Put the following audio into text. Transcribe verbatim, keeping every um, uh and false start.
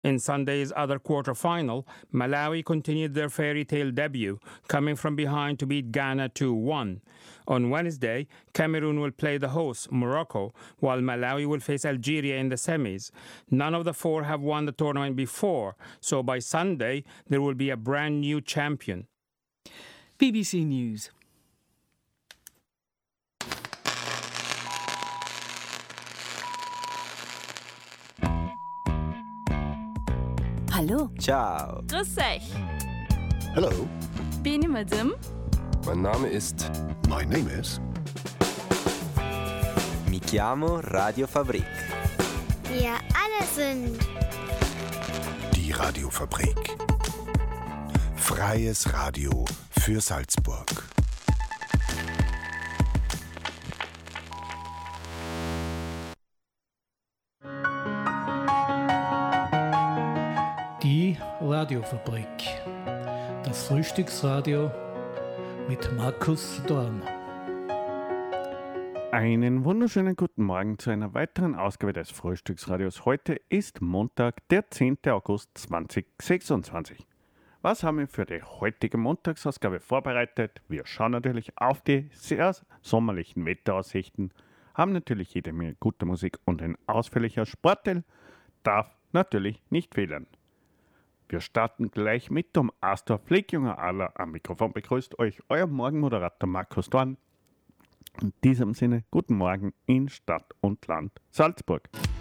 In Sunday's other quarterfinal, Malawi continued their fairy tale debut, coming from behind to beat Ghana two one. On Wednesday, Cameroon will play the host, Morocco, while Malawi will face Algeria in the semis. None of the four have won the tournament before, so by Sunday, there will be a brand new champion. B B C News. Hallo. Ciao. Grüß euch. Hello. Bin ich Madame? Mein Name ist... My name is... Mi chiamo Radio Fabrik. Wir alle sind... Die Radiofabrik. Freies Radio für Salzburg. Die Radiofabrik. Das Frühstücksradio mit Markus Dorn. Einen wunderschönen guten Morgen zu einer weiteren Ausgabe des Frühstücksradios. Heute ist Montag, der zehnten August zweitausendsechsundzwanzig. Was haben wir für die heutige Montagsausgabe vorbereitet? Wir schauen natürlich auf die sehr sommerlichen Wetteraussichten, haben natürlich jede Menge gute Musik und ein ausführlicher Sportteil darf natürlich nicht fehlen. Wir starten gleich mit dem Astor Pflegjunger Adler. Am Mikrofon begrüßt euch euer Morgenmoderator Markus Dorn. In diesem Sinne, guten Morgen in Stadt und Land Salzburg.